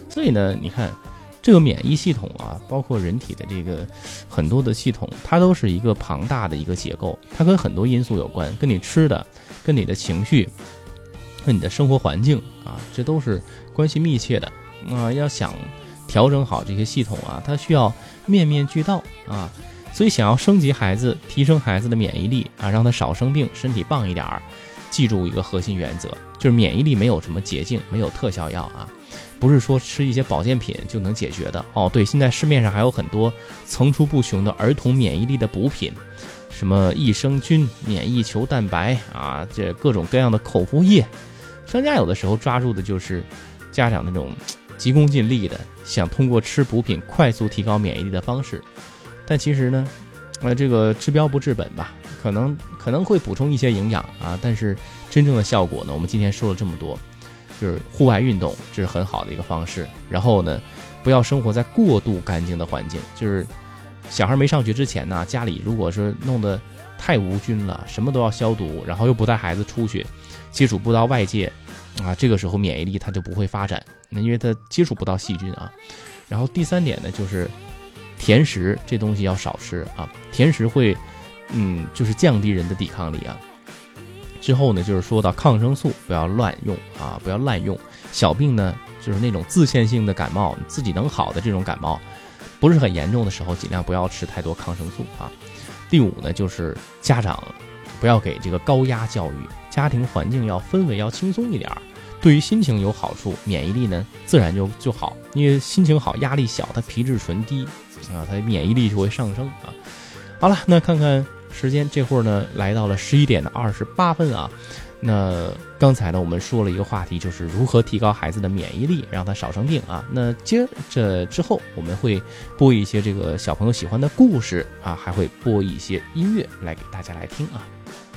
所以呢，你看这个免疫系统啊，包括人体的这个很多的系统，它都是一个庞大的一个结构，它跟很多因素有关，跟你吃的，跟你的情绪，跟你的生活环境啊，这都是关系密切的啊。要想调整好这些系统啊，它需要面面俱到啊。所以想要升级孩子，提升孩子的免疫力啊，让他少生病，身体棒一点儿，记住一个核心原则，就是免疫力没有什么捷径，没有特效药啊。不是说吃一些保健品就能解决的哦。对，现在市面上还有很多层出不穷的儿童免疫力的补品，什么益生菌、免疫球蛋白啊，这各种各样的口服液。商家有的时候抓住的就是家长那种急功近利的，想通过吃补品快速提高免疫力的方式。但其实呢，这个治标不治本吧，可能会补充一些营养啊，但是真正的效果呢，我们今天说了这么多。就是户外运动，这是很好的一个方式。然后呢，不要生活在过度干净的环境。就是小孩没上学之前呢，家里如果是弄得太无菌了，什么都要消毒，然后又不带孩子出去，接触不到外界啊，这个时候免疫力它就不会发展，因为它接触不到细菌啊。然后第三点呢，就是甜食这东西要少吃啊，甜食会就是降低人的抵抗力啊。之后呢，就是说到抗生素不要乱用啊，不要滥用。小病呢，就是那种自限性的感冒，自己能好的这种感冒，不是很严重的时候，尽量不要吃太多抗生素啊。第五呢，就是家长不要给这个高压教育，家庭环境要氛围要轻松一点，对于心情有好处，免疫力呢自然就好，因为心情好，压力小，它皮质醇低啊，它免疫力就会上升啊。好了，那看看时间，这会儿呢来到了11点28分啊。那刚才呢我们说了一个话题，就是如何提高孩子的免疫力，让他少生病啊。那接着之后我们会播一些这个小朋友喜欢的故事啊，还会播一些音乐来给大家来听啊。